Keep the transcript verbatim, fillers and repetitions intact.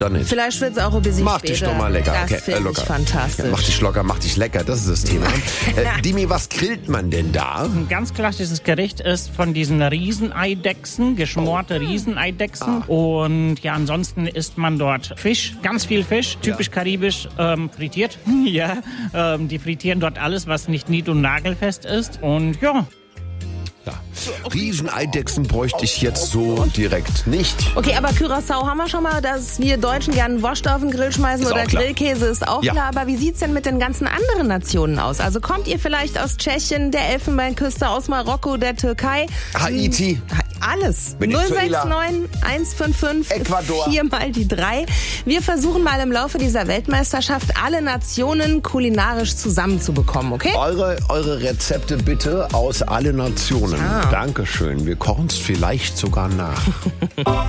Dann nicht. Vielleicht wird es auch ein bisschen Mach später. dich doch mal lecker. Das Okay, finde äh, ich locker. fantastisch. Ja, mach dich locker, mach dich lecker, das ist das Thema. äh, Dimi, was grillt man denn da? Ein ganz klassisches Gericht ist von diesen Rieseneidechsen, geschmorte Rieseneidechsen. Ah. Und ja, ansonsten isst man dort Fisch, ganz viel Fisch, typisch ja. karibisch, ähm, frittiert. ja, ähm, die frittieren dort alles, was nicht nied- und nagelfest ist. Und ja. Ja. Rieseneidechsen bräuchte ich jetzt so direkt nicht. Okay, aber Curaçao haben wir schon mal, dass wir Deutschen gerne Wurst auf den Grill schmeißen Ist oder auch klar. Grillkäse ist auch Ja. klar. Aber wie sieht's denn mit den ganzen anderen Nationen aus? Also kommt ihr vielleicht aus Tschechien, der Elfenbeinküste, aus Marokko, der Türkei? Haiti. Alles. Venezuela. null sechs neun eins fünf fünf Ecuador. vier mal die drei. Wir versuchen mal im Laufe dieser Weltmeisterschaft alle Nationen kulinarisch zusammenzubekommen, okay? Eure, eure Rezepte bitte aus allen Nationen. Ah. Dankeschön. Wir kochen es vielleicht sogar nach.